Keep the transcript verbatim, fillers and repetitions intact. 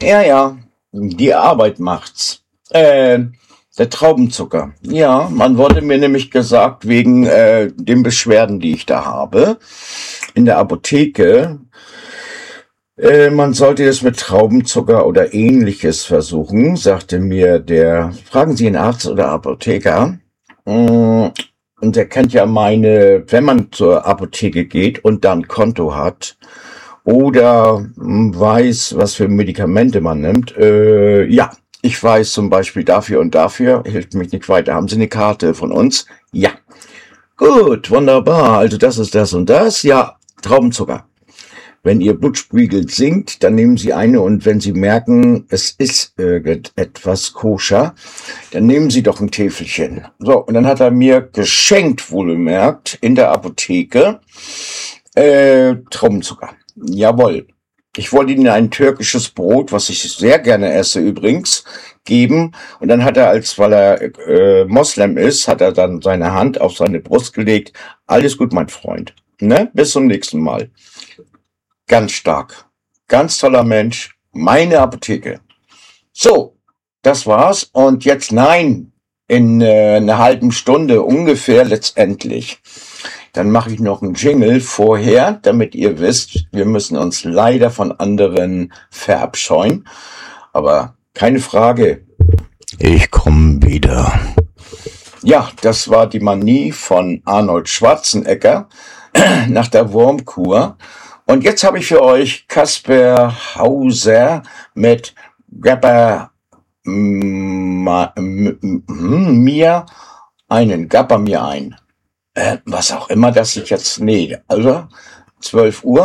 Ja, ja, die Arbeit macht's. Äh, der Traubenzucker. Ja, man wurde mir nämlich gesagt, wegen äh, den Beschwerden, die ich da habe, in der Apotheke, äh, man sollte es mit Traubenzucker oder ähnliches versuchen, sagte mir der, fragen Sie einen Arzt oder Apotheker. Mm, Und der kennt ja meine, wenn man zur Apotheke geht und dann Konto hat, oder hm, weiß, was für Medikamente man nimmt. Äh, ja, ich weiß zum Beispiel dafür und dafür, hilft mich nicht weiter. Haben Sie eine Karte von uns? Ja. Gut, wunderbar. Also das ist das und das. Ja, Traubenzucker. Wenn Ihr Blutspiegel sinkt, dann nehmen Sie eine und wenn Sie merken, es ist irgendetwas koscher, dann nehmen Sie doch ein Täfelchen. So, und dann hat er mir geschenkt, wohlgemerkt, in der Apotheke, äh, Traubenzucker. Jawohl. Ich wollte ihnen ein türkisches Brot, was ich sehr gerne esse übrigens, geben. Und dann hat er, als weil er äh, Moslem ist, hat er dann seine Hand auf seine Brust gelegt. Alles gut, mein Freund. Ne? Bis zum nächsten Mal. Ganz stark. Ganz toller Mensch. Meine Apotheke. So, das war's. Und jetzt nein, in äh, einer halben Stunde ungefähr letztendlich. Dann mache ich noch einen Jingle vorher, damit ihr wisst, wir müssen uns leider von anderen verabscheuen. Aber keine Frage. Ich komme wieder. Ja, das war die Manie von Arnold Schwarzenegger nach der Wurmkur. Und jetzt habe ich für euch Kasper Hauser mit Rapper Ma- m- m- mir einen, gab er mir ein. Äh, was auch immer das ich jetzt, nee, also zwölf Uhr.